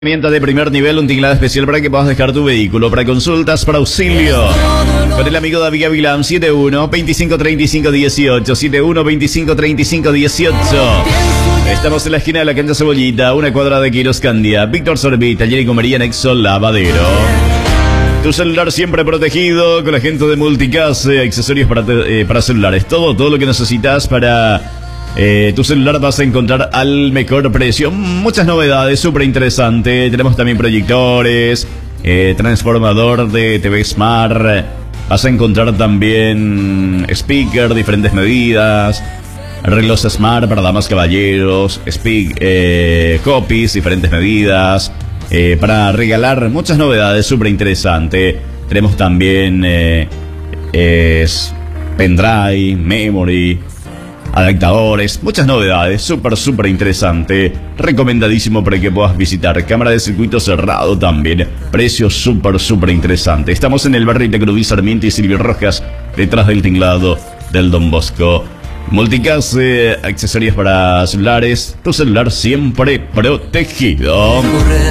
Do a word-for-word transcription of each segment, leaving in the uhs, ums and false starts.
Herramienta de primer nivel, un tinglado especial para que puedas dejar tu vehículo. Para consultas, para auxilio, con el amigo David Gavilán. Siete uno, veinticinco, treinta y cinco, dieciocho. Siete uno, veinticinco, treinta y cinco, dieciocho. Estamos en la esquina de la cancha Cebollita, una cuadra de Quiroscandia. Víctor Sorbí, taller y comería Nexo Lavadero. Tu celular siempre protegido con la gente de Multicase, accesorios para, eh, para celulares. Todo, todo lo que necesitas para... Eh, tu celular vas a encontrar al mejor precio. Muchas novedades, súper interesante. Tenemos también proyectores, eh, transformador de T V Smart. Vas a encontrar también speaker, diferentes medidas, reloj Smart para damas, caballeros, speak, eh, copies, diferentes medidas, eh, para regalar. Muchas novedades, súper interesante. Tenemos también eh, eh, pendrive, memory, adaptadores, muchas novedades, súper, súper interesante, recomendadísimo para que puedas visitar. Cámara de circuito cerrado también, precios súper, súper interesante. Estamos en el barrio de Cruz, Sarmiento y Silvio Rojas, detrás del tinglado del Don Bosco. Multicase, accesorios para celulares, tu celular siempre protegido.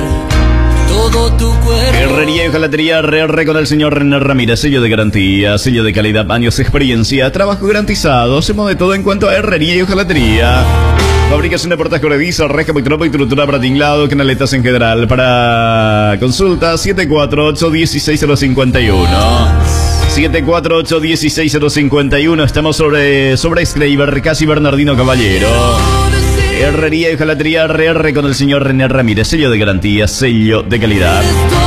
Todo tu cuerpo. Herrería y hojalatería R R con el señor René Ramírez, sello de garantía, sello de calidad, años de experiencia, trabajo garantizado. Hacemos de todo en cuanto a herrería y hojalatería. Fabricación de puertas corredizas, reja, tropa y trutura para tinglado, canaletas en general. Para consulta, siete cuatro ocho, uno seis cero cinco uno. siete cuatro ocho, uno seis cero cinco uno. Estamos sobre, sobre Schreiber, casi Bernardino Caballero. Herrería y hojalatería R R con el señor René Ramírez, sello de garantía, sello de calidad.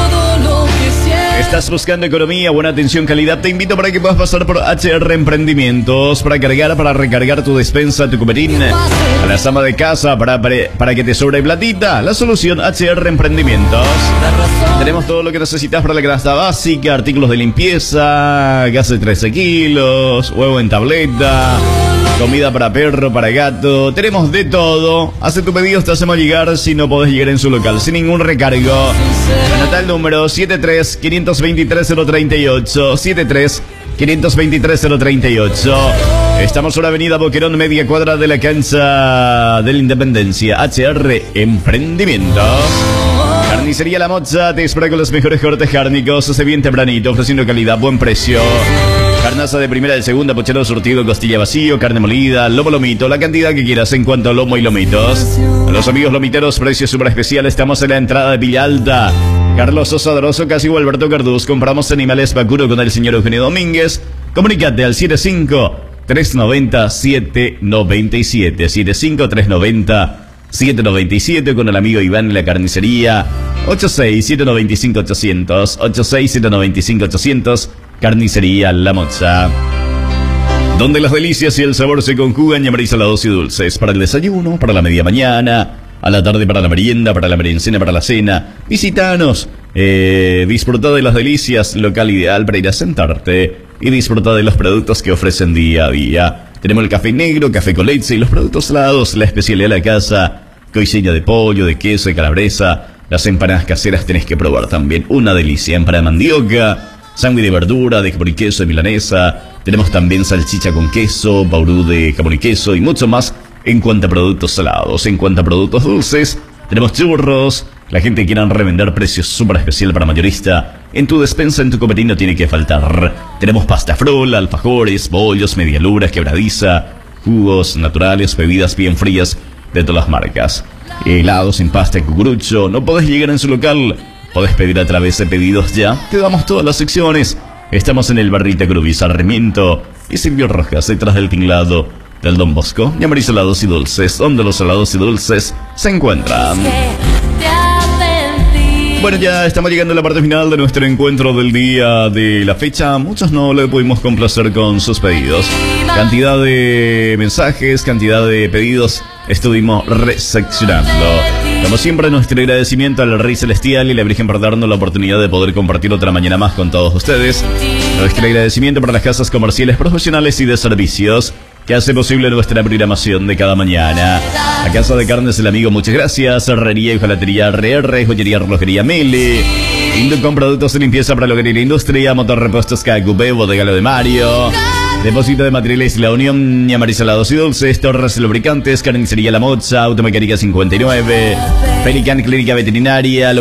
¿Estás buscando economía, buena atención, calidad? Te invito para que puedas pasar por H R Emprendimientos, para cargar, para recargar tu despensa, tu copetín, a la ama de casa, para, para, para que te sobre platita. La solución, H R Emprendimientos. Tenemos todo lo que necesitas para la canasta básica, artículos de limpieza, gas de trece kilos, huevo en tableta, comida para perro, para gato. Tenemos de todo. Hace tu pedido, te hacemos llegar si no podés llegar en su local, sin ningún recargo. Anota el número siete tres, quinientos veintitrés, cero treinta y ocho. siete tres, quinientos veintitrés, cero treinta y ocho. Estamos sobre Avenida Boquerón, media cuadra de la cancha de la Independencia. H R Emprendimientos. Carnicería La Mocha te espera con los mejores cortes cárnicos. Hace bien tempranito, ofreciendo calidad, buen precio. Carnaza de primera, de segunda, pochero surtido, costilla vacío, carne molida, lomo, lomito, la cantidad que quieras en cuanto a lomo y lomitos. A los amigos lomiteros, precios súper especiales. Estamos en la entrada de Villa Alta. Carlos Sosa Doroso, casi Alberto Carduz. Compramos animales vacuno con el señor Eugenio Domínguez. Comunícate al siete cinco, tres nueve cero, siete nueve siete. siete cinco, tres nueve cero, siete nueve siete con el amigo Iván en la carnicería. ocho seis, siete nueve cinco, ocho cero cero. ocho seis, siete nueve cinco, ocho cero cero. Carnicería La Mocha, donde las delicias y el sabor se conjugan. Llamaréis salados y dulces para el desayuno, para la media mañana, a la tarde para la merienda, para la merencena, para la cena. Visítanos, eh, disfruta de las delicias, local ideal para ir a sentarte y disfruta de los productos que ofrecen día a día. Tenemos el café negro, café con leche y los productos salados, la especialidad de la casa, coiseña de pollo, de queso, de calabresa. Las empanadas caseras tenés que probar también, una delicia. Empanada de mandioca, sándwich de verdura, de jamón y queso, de milanesa. Tenemos también salchicha con queso, baurú de jamón y queso y mucho más en cuanto a productos salados. En cuanto a productos dulces, tenemos churros. La gente que quiera revender, precios súper especial para mayorista. En tu despensa, en tu copetín no tiene que faltar. Tenemos pasta frola, alfajores, bollos, medialuras, quebradiza, jugos naturales, bebidas bien frías de todas las marcas. Helados en pasta y cucurucho. No podés llegar en su local, podés pedir a través de Pedidos Ya. Te damos todas las secciones. Estamos en el barrito Cruz, Sarmiento y Silvio Rojas, detrás del tinglado del Don Bosco. Llamaréis salados y dulces, donde los salados y dulces se encuentran. Bueno, ya estamos llegando a la parte final de nuestro encuentro del día de la fecha. Muchos no le pudimos complacer con sus pedidos. Cantidad de mensajes, cantidad de pedidos estuvimos recepcionando. Como siempre, nuestro agradecimiento al Rey Celestial y la Virgen por darnos la oportunidad de poder compartir otra mañana más con todos ustedes. Nuestro agradecimiento para las casas comerciales, profesionales y de servicios que hace posible nuestra programación de cada mañana. La Casa de Carnes El Amigo, muchas gracias. Herrería y hojalatería R R, joyería, relojería Meli. Indo con productos de limpieza para la hogar y la industria. Motor repuestos K Q P, bodega Lo de Mario. Depósito de materiales La Unión, Amarisalados y Dulces, Torres Lubricantes, Carnicería La Moza, Automecánica cincuenta y nueve, Pelican Clínica Veterinaria,